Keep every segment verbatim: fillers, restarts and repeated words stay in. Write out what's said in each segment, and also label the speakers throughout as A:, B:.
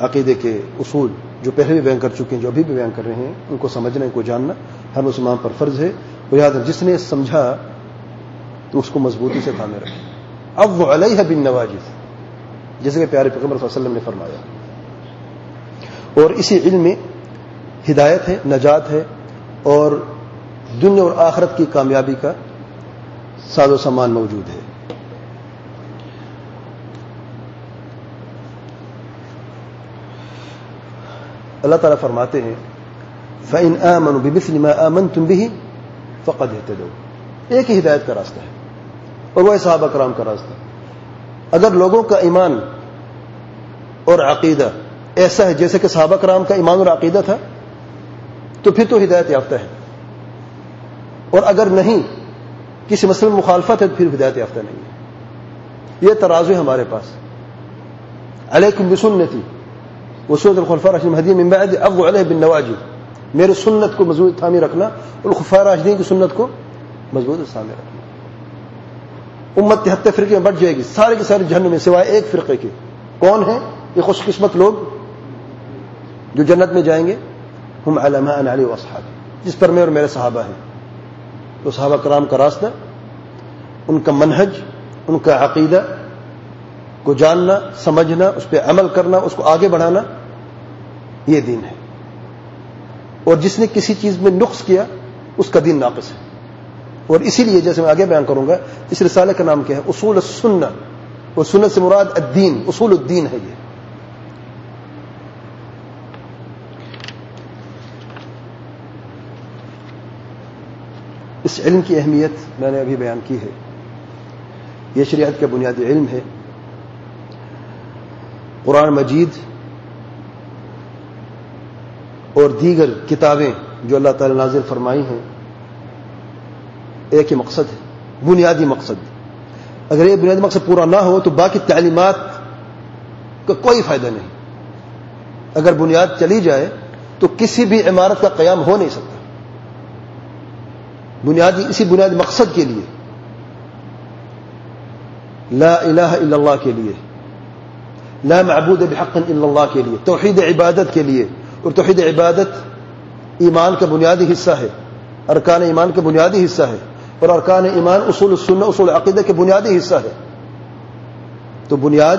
A: عقیدے کے اصول جو پہلے بھی بیان کر چکے ہیں، جو ابھی بھی بیان کر رہے ہیں، ان کو سمجھنا، ان کو جاننا ہر مسلمان پر فرض ہے. اور یاد ہے جس نے سمجھا تو اس کو مضبوطی سے تھامے رکھے. اب علیہ بالنواجذ، جیسے کہ پیارے پیغمبر صلی اللہ علیہ وسلم نے فرمایا. اور اسی علم میں ہدایت ہے، نجات ہے، اور دنیا اور آخرت کی کامیابی کا ساز و سامان موجود ہے. اللہ تعالیٰ فرماتے ہیں فَإِنْ آمَنُوا بِمِثْلِ مَا آمَنْتُمْ بِهِ فَقَدْ اهْتَدَوْا. ایک ہی ہدایت کا راستہ ہے اور وہ صحابہ کرام کا راستہ. اگر لوگوں کا ایمان اور عقیدہ ایسا ہے جیسے کہ صحابہ کرام کا ایمان اور عقیدہ تھا تو پھر تو ہدایت یافتہ ہے، اور اگر نہیں، کسی مسئلے میں مخالفت ہے تو پھر ہدایت یافتہ نہیں ہے. یہ ترازو ہے ہمارے پاس. علیکم بسنتی وسنت الخلفاء الراشدین المہدیین من بعد عضوا علیہ بالنواجذ. میرے سنت کو مضبوط تھامے رکھنا اور خلفاء راشدین کی سنت کو مضبوط تھامے رکھنا. امت تہتر فرقے میں بٹ جائے گی، سارے کے سارے جہنم میں سوائے ایک فرقے کے. کون ہیں یہ خوش قسمت لوگ جو جنت میں جائیں گے؟ ہم علی ما انا علیہ واصحابی، جس پر میں اور میرے صحابہ ہیں. تو صحابہ کرام کا راستہ، ان کا منہج، ان کا عقیدہ کو جاننا، سمجھنا، اس پہ عمل کرنا، اس کو آگے بڑھانا، یہ دین ہے. اور جس نے کسی چیز میں نقص کیا اس کا دین ناقص ہے. اور اسی لیے جیسے میں آگے بیان کروں گا، اس رسالے کا نام کیا ہے؟ اصول السنہ. اور سنت سے مراد الدین، اصول الدین ہے. یہ اس علم کی اہمیت میں نے ابھی بیان کی ہے. یہ شریعت کا بنیادی علم ہے. قرآن مجید اور دیگر کتابیں جو اللہ تعالی نازل فرمائی ہیں، ایک ہی مقصد ہے، بنیادی مقصد. اگر یہ بنیادی مقصد پورا نہ ہو تو باقی تعلیمات کا کوئی فائدہ نہیں. اگر بنیاد چلی جائے تو کسی بھی عمارت کا قیام ہو نہیں سکتا. بنیادی اسی بنیادی مقصد کے لیے، لا الہ الا اللہ کے لیے، لا معبود بحق الا اللہ کے لیے، توحید عبادت کے لیے. اور توحید عبادت ایمان کا بنیادی حصہ ہے، ارکان ایمان کا بنیادی حصہ ہے، اور ارکان ایمان اصول السنہ، اصول عقیدہ کے بنیادی حصہ ہے. تو بنیاد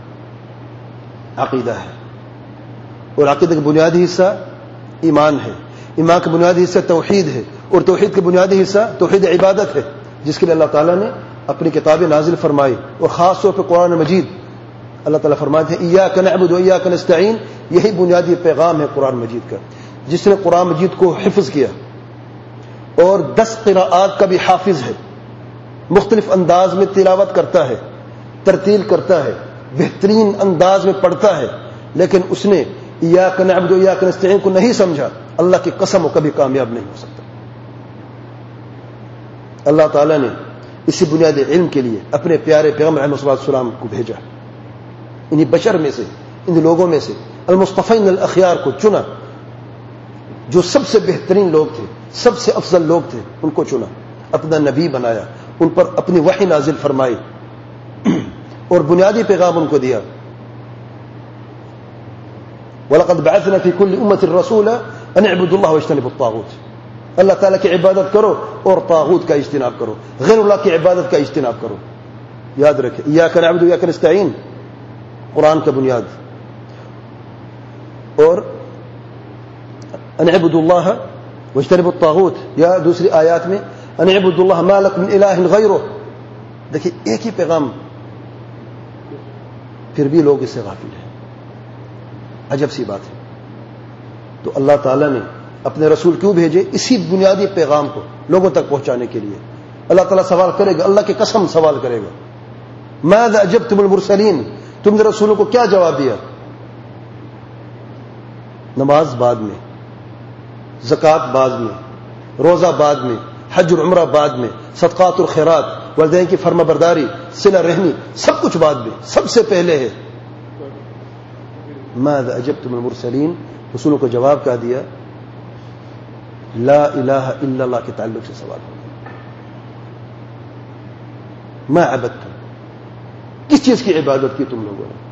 A: عقیدہ ہے، اور عقیدہ کا بنیادی حصہ ایمان ہے. ایمان کا بنیادی حصہ توحید ہے، اور توحید کا بنیادی حصہ توحید عبادت ہے، جس کے لیے اللہ تعالیٰ نے اپنی کتابیں نازل فرمائی. اور خاص طور پہ قرآن مجید، اللہ تعالیٰ فرماتے ہیں ایاک نعبد و ایاک نستعین. یہی بنیادی پیغام ہے قرآن مجید کا. جس نے قرآن مجید کو حفظ کیا اور دس قراءات کا بھی حافظ ہے، مختلف انداز میں تلاوت کرتا ہے، ترتیل کرتا ہے، بہترین انداز میں پڑھتا ہے، لیکن اس نے ایاک نعبد و ایاک نستعین کو نہیں سمجھا، اللہ کی قسم وہ کبھی کامیاب نہیں ہو سکتا. اللہ تعالیٰ نے اسی بنیادی علم کے لیے اپنے پیارے پیغمبر علیہ الصلوۃ والسلام کو بھیجا. انہی بشر میں سے، ان لوگوں میں سے المصطفین الاخیار کو چنا، جو سب سے بہترین لوگ تھے، سب سے افضل لوگ تھے، ان کو چنا، اپنا نبی بنایا، ان پر اپنی وحی نازل فرمائی اور بنیادی پیغام ان کو دیا. وَلَقَدْ بَعَثْنَا فِي كُلِّ أُمَّةٍ رَسُولًا أَنِ اعْبُدُوا اللَّهَ وَاجْتَنِبُوا الطَّاغُوتَ. اللہ تعالیٰ کی عبادت کرو اور طاغوت کا اجتناب کرو، غیر اللہ کی عبادت کا اجتناب کرو. یاد رکھیں، ایاک نعبد و ایاک نستعین قرآن کا بنیاد، اور ان اعبدوا اللہ واجتنبوا الطاغوت، یا دوسری آیات میں ان اعبدوا اللہ ما لکم من الہ غیرہ. دیکھیے ایک ہی پیغام، پھر بھی لوگ اس سے غافل ہیں. عجب سی بات ہے. تو اللہ تعالیٰ نے اپنے رسول کیوں بھیجے؟ اسی بنیادی پیغام کو لوگوں تک پہنچانے کے لیے. اللہ تعالیٰ سوال کرے گا، اللہ کی قسم سوال کرے گا، ماذا اجبتم المرسلین، تم نے رسولوں کو کیا جواب دیا؟ نماز بعد میں، زکوٰۃ بعد میں، روزہ بعد میں، حج اور عمرہ بعد میں، صدقات اور خیرات، والدین کی فرما برداری، صلہ رحمی، سب کچھ بعد میں، سب سے پہلے ہے. ماذا اجبتم المرسلین، رسولوں کو جواب کیا دیا؟ لا الہ الا اللہ کے تعلق سے سوال ہوگا. ما عبدتم، کس چیز کی عبادت کی تم لوگوں نے؟